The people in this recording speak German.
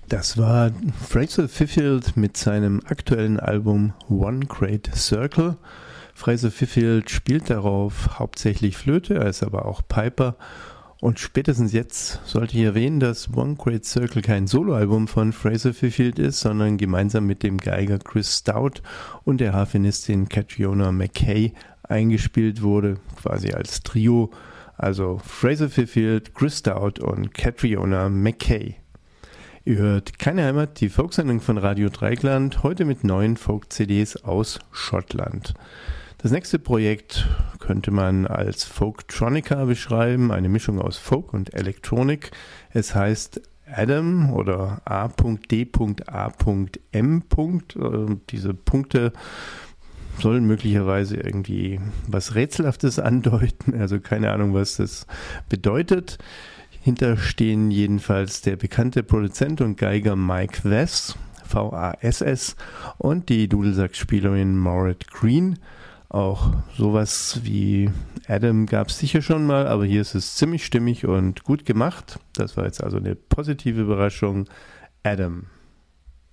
Das war Fraser Fifield mit seinem aktuellen Album One Great Circle. Fraser Fifield spielt darauf hauptsächlich Flöte, er ist aber auch Piper. Und spätestens jetzt sollte ich erwähnen, dass One Great Circle kein Soloalbum von Fraser Fifield ist, sondern gemeinsam mit dem Geiger Chris Stout und der Harfenistin Catriona McKay eingespielt wurde, quasi als Trio. Also Fraser Fifield, Chris Stout und Catriona McKay. Ihr hört Keine Heimat, die Folksendung von Radio Dreieckland, heute mit neuen Folk-CDs aus Schottland. Das nächste Projekt könnte man als Folktronica beschreiben, eine Mischung aus Folk und Elektronik. Es heißt Adam oder A.D.A.M. Diese Punkte sollen möglicherweise irgendwie was Rätselhaftes andeuten, also keine Ahnung, was das bedeutet. Hinter stehen jedenfalls der bekannte Produzent und Geiger Mike Vass, V-A-S-S, und die Dudelsackspielerin Maureen Green. Auch sowas wie Adam gab es sicher schon mal, aber hier ist es ziemlich stimmig und gut gemacht. Das war jetzt also eine positive Überraschung. Adam.